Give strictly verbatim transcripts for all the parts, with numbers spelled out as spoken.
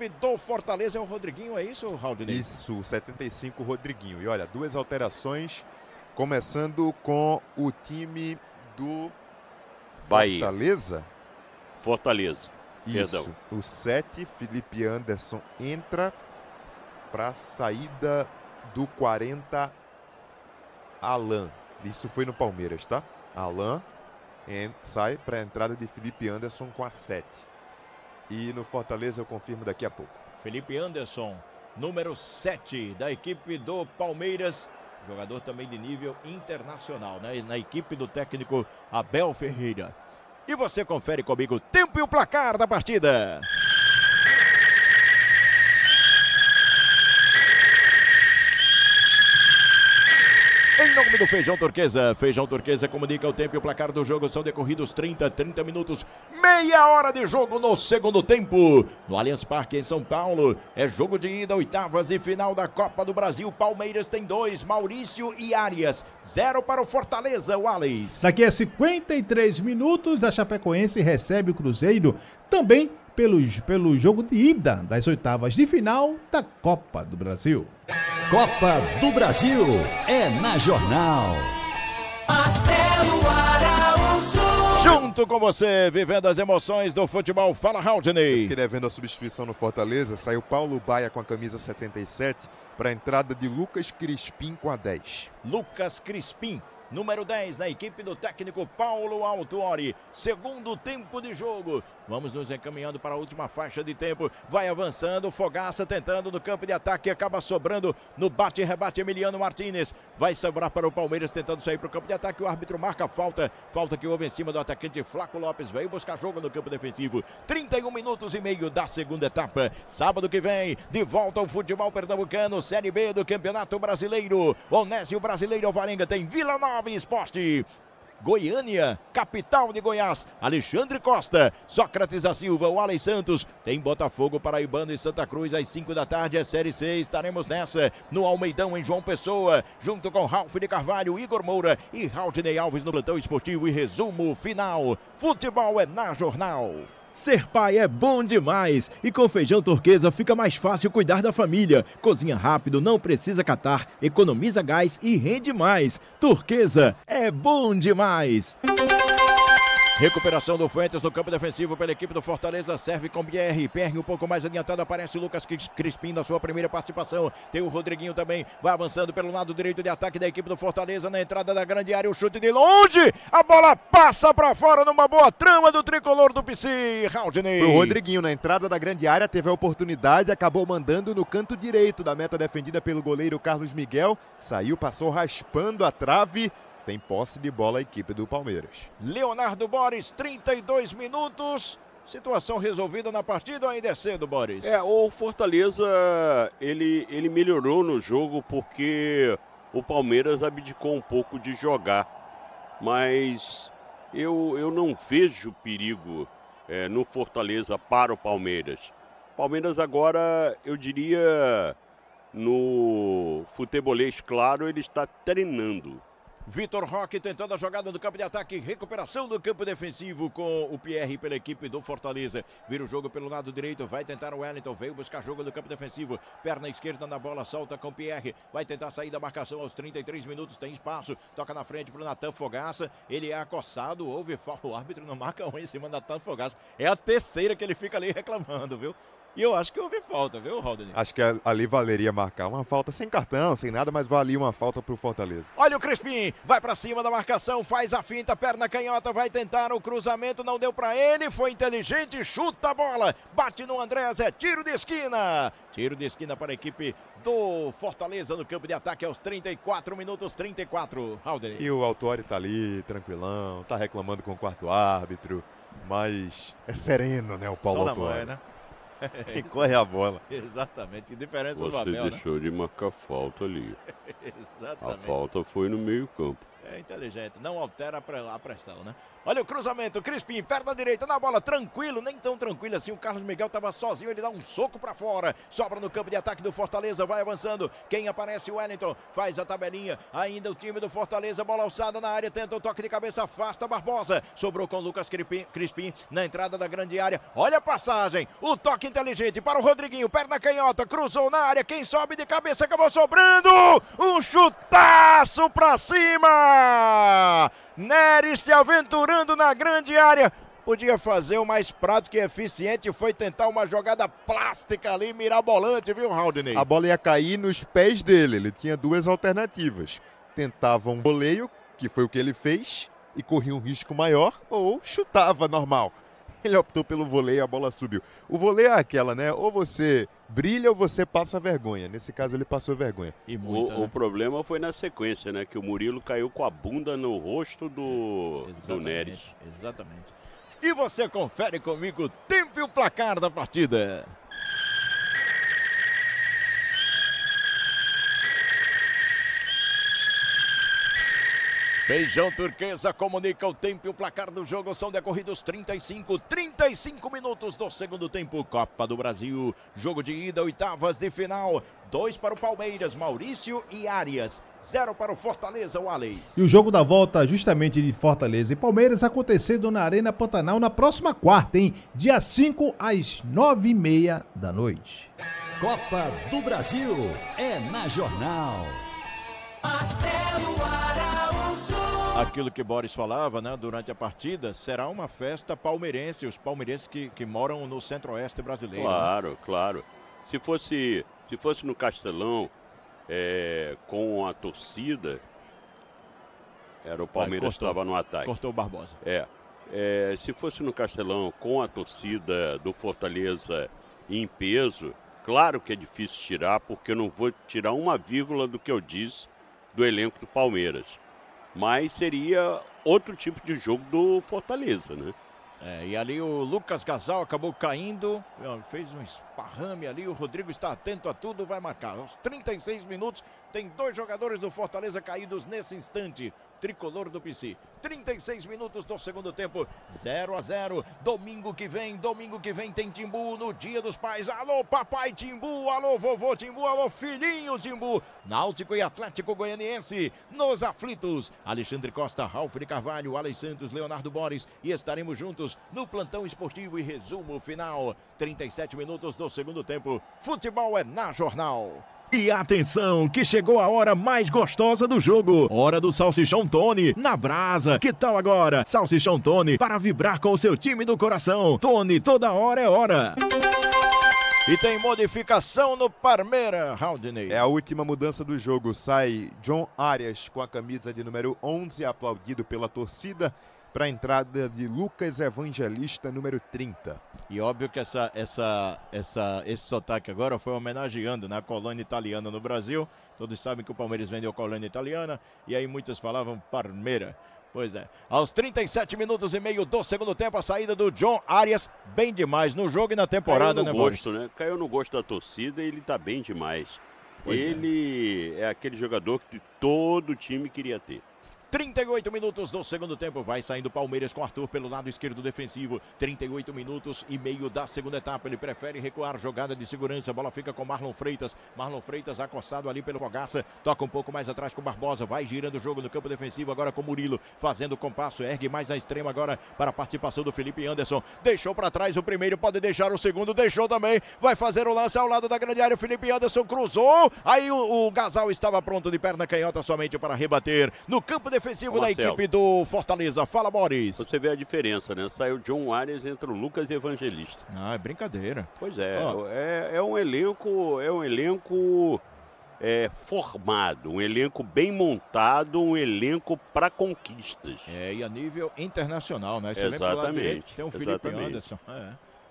equipe do Fortaleza é o Rodriguinho, é isso, Raudinei? Isso, setenta e cinco, Rodriguinho. E olha, duas alterações, começando com o time do Bahia. Fortaleza. Fortaleza. Isso, Perdão. o sete, Felipe Anderson, entra para a saída do quarenta, Alan. Isso foi no Palmeiras, tá? Alan en- sai para a entrada de Felipe Anderson com a sete. E no Fortaleza eu confirmo daqui a pouco. Felipe Anderson, número sete da equipe do Palmeiras. Jogador também de nível internacional, né? Na equipe do técnico Abel Ferreira. E você confere comigo o tempo e o placar da partida. Em nome do Feijão Turquesa, Feijão Turquesa comunica o tempo e o placar do jogo. São decorridos trinta, trinta minutos, meia hora de jogo no segundo tempo. No Allianz Parque, em São Paulo, é jogo de ida, oitavas e final da Copa do Brasil. Palmeiras tem dois, Maurício e Arias. Zero para o Fortaleza, Wallace. Daqui a cinquenta e três minutos, a Chapecoense recebe o Cruzeiro, também pelo, pelo jogo de ida das oitavas de final da Copa do Brasil. Copa do Brasil é na Jornal. Marcelo Araújo. Junto com você, vivendo as emoções do futebol. Fala, Raudinei. Fiquei devendo a substituição no Fortaleza. Saiu Paulo Baia com a camisa setenta e sete para a entrada de Lucas Crispim com a dez. Lucas Crispim, número dez, na equipe do técnico Paulo Autuori. Segundo tempo de jogo. Vamos nos encaminhando para a última faixa de tempo. Vai avançando, Fogaça tentando no campo de ataque. Acaba sobrando no bate-rebate Emiliano Martínez. Vai sobrar para o Palmeiras tentando sair para o campo de ataque. O árbitro marca a falta. Falta que houve em cima do atacante Flaco Lopes. Veio buscar jogo no campo defensivo. trinta e um minutos e meio da segunda etapa. Sábado que vem, de volta ao futebol pernambucano. Série B do Campeonato Brasileiro. Onésio Brasileiro Alvarenga tem Vila Nova Esporte. Goiânia, capital de Goiás, Alexandre Costa, Sócrates da Silva, o Alex Santos, tem Botafogo, Paraibano e Santa Cruz às cinco da tarde, é Série C, estaremos nessa, no Almeidão em João Pessoa, junto com Ralf de Carvalho, Igor Moura e Raudinei Alves no plantão esportivo e resumo final, futebol é na Jornal. Ser pai é bom demais e com Feijão Turquesa fica mais fácil cuidar da família. Cozinha rápido, não precisa catar, economiza gás e rende mais. Turquesa é bom demais. Recuperação do Fuentes no campo defensivo pela equipe do Fortaleza, serve com Pierre, Pierre um pouco mais adiantado, aparece o Lucas Crispim na sua primeira participação, tem o Rodriguinho também, vai avançando pelo lado direito de ataque da equipe do Fortaleza, na entrada da grande área, o chute de longe, a bola passa para fora numa boa trama do tricolor do P C, Raudinei. Foi o Rodriguinho na entrada da grande área, teve a oportunidade, acabou mandando no canto direito da meta defendida pelo goleiro Carlos Miguel, saiu, passou raspando a trave. Tem posse de bola a equipe do Palmeiras. Leonardo Boris, trinta e dois minutos. Situação resolvida na partida ou ainda é cedo, Boris? É, o Fortaleza, ele, ele melhorou no jogo porque o Palmeiras abdicou um pouco de jogar. Mas eu, eu não vejo perigo é, no Fortaleza para o Palmeiras. Palmeiras agora, eu diria, no futebolês claro, ele está treinando. Vitor Roque tentando a jogada do campo de ataque, recuperação do campo defensivo com o Pierre pela equipe do Fortaleza. Vira o jogo pelo lado direito, vai tentar o Wellington, veio buscar jogo no campo defensivo, perna esquerda na bola, solta com o Pierre, vai tentar sair da marcação aos trinta e três minutos, tem espaço, toca na frente para o Natan Fogaça, ele é acossado, houve falta, o árbitro não marca um em cima do Natan Fogaça, é a terceira que ele fica ali reclamando, viu? E eu acho que houve falta, viu, Rodney? Acho que ali valeria marcar uma falta sem cartão, sem nada, mas valia uma falta pro Fortaleza. Olha o Crispim, vai pra cima da marcação, faz a finta, perna canhota, vai tentar o cruzamento, não deu pra ele, foi inteligente, chuta a bola, bate no Andrés, é tiro de esquina. Tiro de esquina para a equipe do Fortaleza no campo de ataque aos trinta e quatro minutos, trinta e quatro. Rodney. E o Autuori tá ali, tranquilão, tá reclamando com o quarto árbitro, mas é sereno, né, o Paulo Autuori. Né? Quem corre a bola. Exatamente, que diferença Você do Abel, deixou né? de marcar falta ali. Exatamente. A falta foi no meio campo. É inteligente, não altera a, pre a pressão, né? Olha o cruzamento, Crispim, perna direita na bola, tranquilo, nem tão tranquilo assim. O Carlos Miguel estava sozinho, ele dá um soco pra fora. Sobra no campo de ataque do Fortaleza, vai avançando. Quem aparece? O Wellington, faz a tabelinha. Ainda o time do Fortaleza, bola alçada na área, tenta o toque de cabeça, afasta Barbosa. Sobrou com o Lucas Crispim, Crispim na entrada da grande área. Olha a passagem, o toque inteligente para o Rodriguinho, perna canhota, cruzou na área. Quem sobe de cabeça acabou sobrando. Um chutaço pra cima. Neres se aventurando na grande área. Podia fazer o mais prático e eficiente, foi tentar uma jogada plástica ali, mirabolante, viu, Haldney? A bola ia cair nos pés dele, ele tinha duas alternativas. Tentava um voleio, que foi o que ele fez, e corria um risco maior, ou chutava normal. Ele optou pelo voleio, a bola subiu. O voleio é aquela, né? Ou você brilha ou você passa vergonha. Nesse caso ele passou vergonha. E muita, o, né? o problema foi na sequência, né? Que o Murilo caiu com a bunda no rosto do, do Neres. Exatamente. E você confere comigo o tempo e o placar da partida. Feijão Turquesa comunica o tempo e o placar do jogo. São decorridos trinta e cinco, trinta e cinco minutos do segundo tempo. Copa do Brasil, jogo de ida, oitavas de final. Dois para o Palmeiras, Maurício e Arias. Zero para o Fortaleza, o Alex. E o jogo da volta justamente de Fortaleza e Palmeiras acontecendo na Arena Pantanal na próxima quarta, hein? Dia cinco às nove e meia da noite. Copa do Brasil é na Jornal. Marcelo Araújo. Aquilo que Boris falava, né, durante a partida, será uma festa palmeirense, os palmeirenses que, que moram no centro-oeste brasileiro. Claro, né? Claro. Se fosse, se fosse no Castelão, é, com a torcida, era o Palmeiras que estava no ataque. Cortou o Barbosa. É, é, se fosse no Castelão, com a torcida do Fortaleza em peso, claro que é difícil tirar, porque eu não vou tirar uma vírgula do que eu disse do elenco do Palmeiras. Mas seria outro tipo de jogo do Fortaleza, né? É, e ali o Lucas Gasal acabou caindo, fez um esparrame ali, o Rodrigo está atento a tudo, vai marcar. Aos trinta e seis minutos, tem dois jogadores do Fortaleza caídos nesse instante. Tricolor do P C. trinta e seis minutos do segundo tempo, zero a zero. Domingo que vem, domingo que vem tem Timbu no Dia dos Pais. Alô, papai Timbu, alô, vovô Timbu, alô, filhinho Timbu. Náutico e Atlético Goianiense nos aflitos. Alexandre Costa, Ralf de Carvalho, Alex Santos, Leonardo Boris e estaremos juntos no plantão esportivo e resumo final. trinta e sete minutos do segundo tempo. Futebol é na Jornal. E atenção, que chegou a hora mais gostosa do jogo. Hora do Salsichão Tony, na brasa. Que tal agora? Salsichão Tony, para vibrar com o seu time do coração. Tony, toda hora é hora. E tem modificação no Palmeiras, Haldney. É a última mudança do jogo. Sai John Arias com a camisa de número onze, aplaudido pela torcida, para a entrada de Lucas Evangelista, número trinta. E óbvio que essa, essa, essa, esse sotaque agora foi homenageando, né, a colônia italiana no Brasil. Todos sabem que o Palmeiras vendeu a colônia italiana e aí muitos falavam Palmeiras. Pois é. Aos trinta e sete minutos e meio do segundo tempo, a saída do John Arias, bem demais no jogo e na temporada, Caiu no né, gosto, Boris? né? Caiu no gosto da torcida e ele tá bem demais. Pois é. ele é. é aquele jogador que todo time queria ter. trinta e oito minutos do segundo tempo, vai saindo o Palmeiras com Arthur pelo lado esquerdo defensivo. trinta e oito minutos e meio da segunda etapa, ele prefere recuar, jogada de segurança, a bola fica com Marlon Freitas. Marlon Freitas acossado ali pelo Fogaça, toca um pouco mais atrás com o Barbosa, vai girando o jogo no campo defensivo agora com o Murilo, fazendo o compasso, ergue mais à extrema agora para a participação do Felipe Anderson. Deixou para trás o primeiro, pode deixar o segundo, deixou também, vai fazer o lance ao lado da grande área, o Felipe Anderson cruzou, aí o, o Gasal estava pronto de perna canhota somente para rebater no campo defensivo da equipe do Fortaleza. Fala, Boris. Você vê a diferença, né? Saiu John Arias, entra o Lucas Evangelista. Ah, é brincadeira. Pois é, Oh. é, é um elenco, é um elenco é, formado, um elenco bem montado, um elenco para conquistas. É, e a nível internacional, né? Você vem pro lado Exatamente, direito, tem o Felipe exatamente. Anderson. É.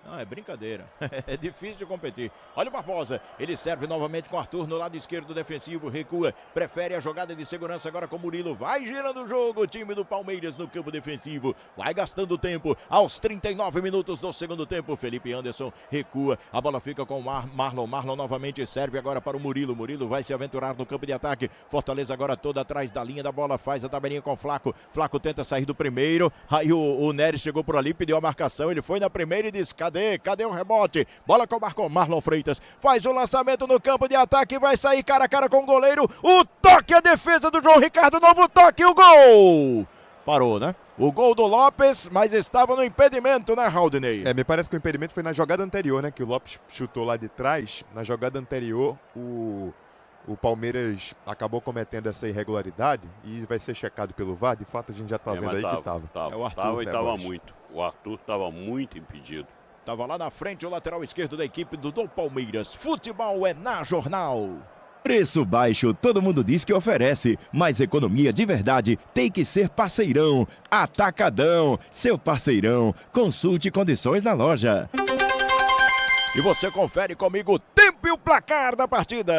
Não, é brincadeira. É difícil de competir. Olha o Barbosa. Ele serve novamente com o Arthur no lado esquerdo defensivo. Recua. Prefere a jogada de segurança agora com o Murilo. Vai girando o jogo. O time do Palmeiras no campo defensivo. Vai gastando tempo. Aos trinta e nove minutos do segundo tempo. Felipe Anderson recua. A bola fica com o Mar Marlon. Marlon novamente serve agora para o Murilo. Murilo vai se aventurar no campo de ataque. Fortaleza agora toda atrás da linha da bola. Faz a tabelinha com o Flaco. Flaco tenta sair do primeiro. Aí o, o Nery chegou por ali, pediu a marcação. Ele foi na primeira e disse: Cadê? Cadê o rebote? Bola com o Marco Marlon Freitas. Faz o lançamento no campo de ataque. Vai sair cara a cara com o goleiro. O toque, a defesa do João Ricardo. Novo toque, o gol! Parou, né? O gol do Lopes, mas estava no impedimento, né, Raudinei? É, me parece que o impedimento foi na jogada anterior, né? Que o Lopes chutou lá de trás. Na jogada anterior, o, o Palmeiras acabou cometendo essa irregularidade e vai ser checado pelo V A R. De fato, a gente já tá É, vendo mas aí tava, que tava. Tava, É o Arthur, tava e né, tava Borges? muito. O Arthur tava muito impedido. Tava lá na frente o lateral esquerdo da equipe do, do Palmeiras. Futebol é na Jornal. Preço baixo, todo mundo diz que oferece, mas economia de verdade tem que ser Parceirão. Atacadão, seu parceirão. Consulte condições na loja. E você confere comigo o tempo e o placar da partida.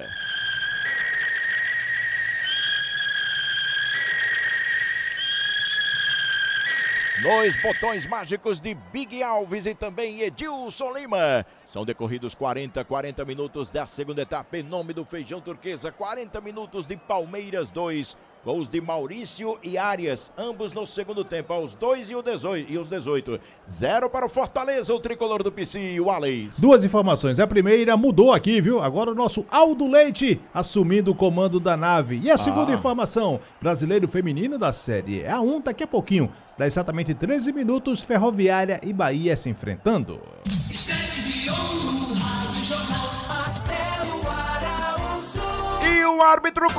Nos botões mágicos de Big Alves e também Edilson Lima. São decorridos quarenta, quarenta minutos da segunda etapa em nome do Feijão Turquesa. quarenta minutos de Palmeiras dois. Gols de Maurício e Arias, ambos no segundo tempo, aos dois e, o dezoito, e os dezoito. Zero para o Fortaleza, o tricolor do P C, o Alex. Duas informações. A primeira mudou aqui, viu? Agora o nosso Aldo Leite assumindo o comando da nave. E a segunda Ah. informação, brasileiro feminino da Série A um, daqui a pouquinho. Dá exatamente treze minutos, Ferroviária e Bahia se enfrentando. E o árbitro